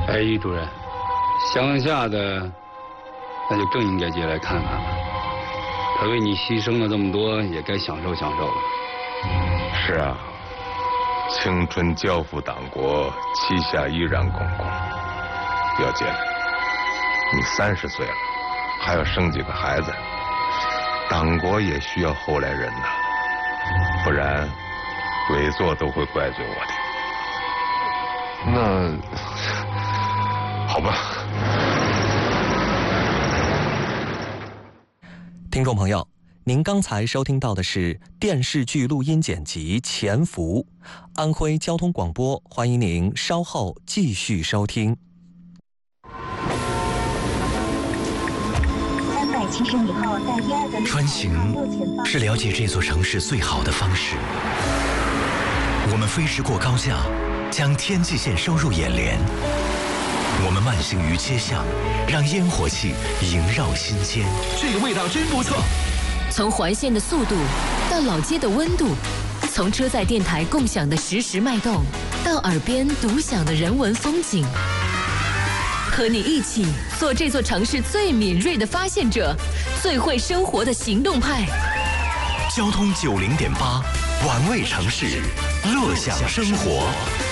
哎，于主任，乡下的那就更应该接来看看了。他为你牺牲了这么多，也该享受享受了。 是啊，青春交付党国，膝下依然公公。姚姐，你30岁了，还要生几个孩子，党国也需要后来人呐，不然委座都会怪罪我的。 那好吧。 听众朋友，您刚才收听到的是电视剧录音剪辑《潜伏》，安徽交通广播，欢迎您稍后继续收听。 370米后在第2个穿行是了解这座城市最好的方式。我们飞驰过高架，将天际线收入眼帘。我们慢行于街巷，让烟火气萦绕心间。 这个味道真不错。 从环线的速度到老街的温度，从车载电台共享的实时脉动，到耳边独享的人文风景。和你一起做这座城市最敏锐的发现者，最会生活的行动派。 交通90.8，玩味城市，乐享生活。